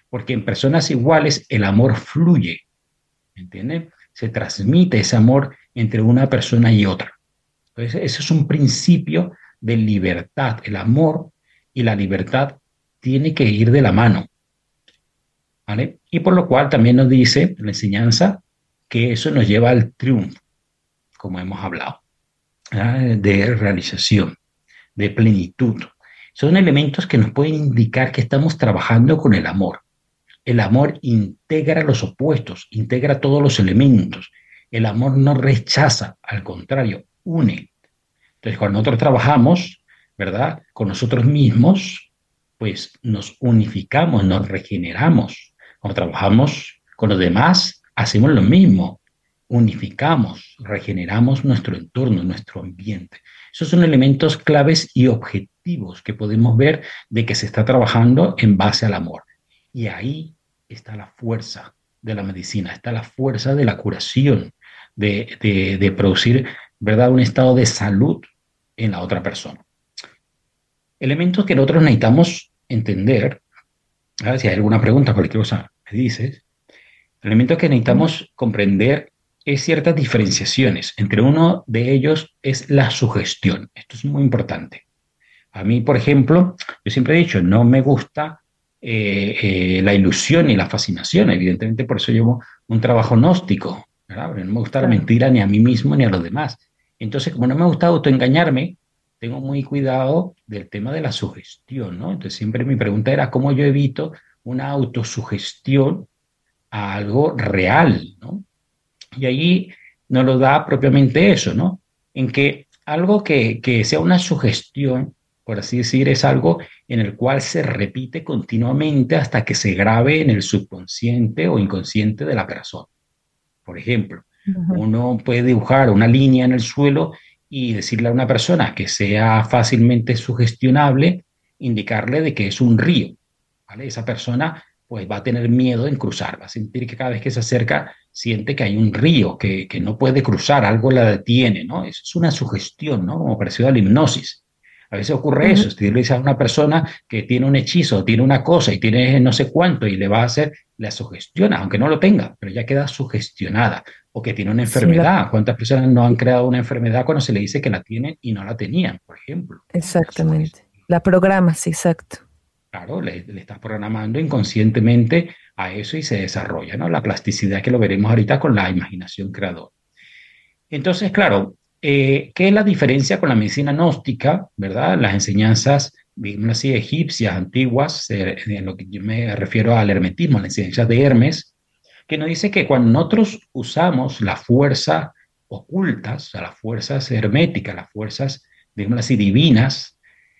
porque en personas iguales el amor fluye, ¿entienden? Se transmite ese amor entre una persona y otra. Entonces, ese es un principio de libertad. El amor y la libertad tiene que ir de la mano, ¿vale? Y por lo cual también nos dice la enseñanza que eso nos lleva al triunfo, como hemos hablado, ¿verdad? De realización, de plenitud. Son elementos que nos pueden indicar que estamos trabajando con el amor. El amor integra los opuestos, integra todos los elementos. El amor no rechaza, al contrario, une. Entonces, cuando nosotros trabajamos, ¿verdad? Con nosotros mismos, pues nos unificamos, nos regeneramos. Cuando trabajamos con los demás, hacemos lo mismo. Unificamos, regeneramos nuestro entorno, nuestro ambiente. Esos son elementos claves y objetivos que podemos ver de que se está trabajando en base al amor. Y ahí está la fuerza de la medicina, está la fuerza de la curación, de producir, ¿verdad?, un estado de salud en la otra persona. Elementos que nosotros necesitamos entender, ¿verdad? Si hay alguna pregunta, cualquier cosa, me dices. Elementos que necesitamos comprender es ciertas diferenciaciones. Entre uno de ellos es la sugestión. Esto es muy importante. A mí, por ejemplo, yo siempre he dicho, no me gusta la ilusión y la fascinación. Evidentemente, por eso llevo un trabajo gnóstico, ¿verdad? Porque no me gusta la Claro. mentira ni a mí mismo ni a los demás. Entonces, como no me gusta autoengañarme, tengo muy cuidado del tema de la sugestión, ¿no? Entonces, siempre mi pregunta era cómo yo evito una autosugestión a algo real, ¿no? Y ahí nos lo da propiamente eso, ¿no? En que algo que sea una sugestión, por así decir, es algo en el cual se repite continuamente hasta que se grabe en el subconsciente o inconsciente de la persona. Por ejemplo, Ujú. uno puede dibujar una línea en el suelo y decirle a una persona que sea fácilmente sugestionable, indicarle de que es un río, ¿vale? Esa persona pues va a tener miedo en cruzar, va a sentir que cada vez que se acerca siente que hay un río, que no puede cruzar, algo la detiene, ¿no? Eso es una sugestión, ¿no? Como parecido a la hipnosis. A veces ocurre Ujú. eso, si le dices a una persona que tiene un hechizo, tiene una cosa y tiene no sé cuánto y le va a hacer, la sugestiona, aunque no lo tenga, pero ya queda sugestionada. O que tiene una Sí, enfermedad. ¿Cuántas personas no han creado una enfermedad cuando se le dice que la tienen y no la tenían, por ejemplo? ¿No? La exactamente. La programa, sí, exacto. claro, le estás programando inconscientemente a eso y se desarrolla, ¿no? La plasticidad que lo veremos ahorita con la imaginación creadora. Entonces, claro, ¿qué es la diferencia con la medicina gnóstica, verdad? Las enseñanzas, digamos así, egipcias, antiguas, en lo que yo me refiero al hermetismo, las enseñanzas de Hermes, que nos dice que cuando nosotros usamos las fuerzas ocultas, o sea, las fuerzas herméticas, las fuerzas, digamos así, divinas,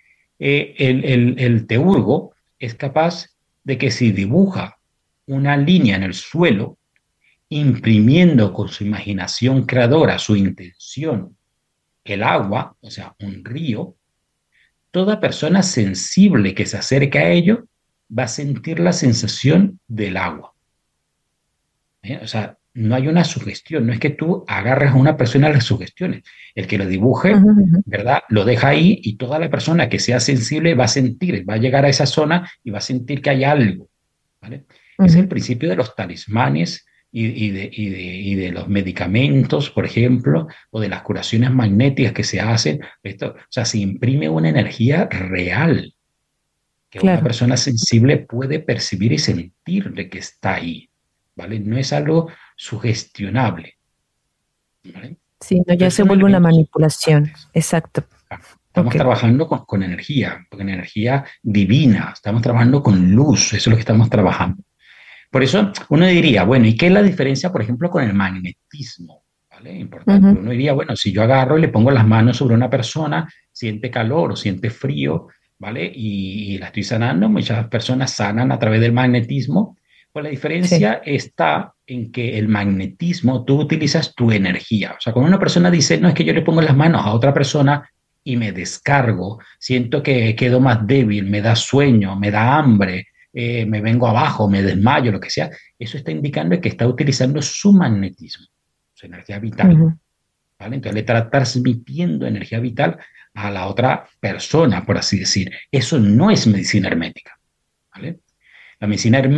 el teurgo es capaz de que si dibuja una línea en el suelo, imprimiendo con su imaginación creadora, su intención, el agua, o sea, un río, toda persona sensible que se acerque a ello va a sentir la sensación del agua. ¿Eh? O sea, no hay una sugestión, no es que tú agarres a una persona a las sugestiones. El que lo dibuje, Ujú, ujú. ¿verdad? Lo deja ahí y toda la persona que sea sensible va a sentir, va a llegar a esa zona y va a sentir que hay algo, ¿vale? Ese es el Ujú. principio de los talismanes y de los medicamentos, por ejemplo, o de las curaciones magnéticas que se hacen. Esto, o sea, se imprime una energía real que una Claro. persona sensible puede percibir y sentir de que está ahí, ¿vale? No es algo sugestionable, ¿vale? Sí, no, ya Entonces se son vuelve una elementos manipulación. importantes. Exacto. Claro. Estamos Ok. trabajando con energía, con energía divina, estamos trabajando con luz, eso es lo que estamos trabajando. Por eso uno diría, bueno, ¿y qué es la diferencia, por ejemplo, con el magnetismo? ¿Vale? Importante. Ujú. Uno diría, bueno, si yo agarro y le pongo las manos sobre una persona, siente calor o siente frío, ¿vale? Y la estoy sanando, muchas personas sanan a través del magnetismo. Pues la Sí. diferencia está en que el magnetismo, tú utilizas tu energía. O sea, cuando una persona dice, no, es que yo le pongo las manos a otra persona y me descargo, siento que quedo más débil, me da sueño, me da hambre, me vengo abajo, me desmayo, lo que sea, eso está indicando que está utilizando su magnetismo, su energía vital, Ujú. ¿vale? Entonces le está transmitiendo energía vital a la otra persona, por así decir. Eso no es medicina hermética, ¿vale? La medicina hermética